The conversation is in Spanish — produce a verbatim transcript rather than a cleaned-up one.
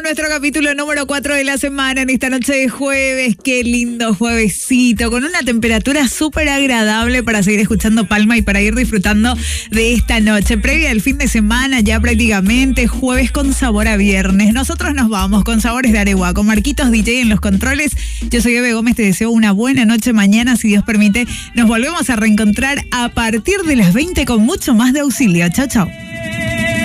nuestro capítulo número cuatro de la semana en esta noche de jueves. Qué lindo juevesito, con una temperatura súper agradable para seguir escuchando Palma y para ir disfrutando de esta noche. Previa al fin de semana, ya prácticamente jueves con sabor a viernes. Nosotros nos vamos con Sabores de Areguá, con Marquitos D J en los controles. Yo soy Eve Gómez, te deseo una buena noche. Mañana, si Dios permite, nos volvemos a reencontrar a partir de las veinte con mucho más de Auxilio. Chau, chau.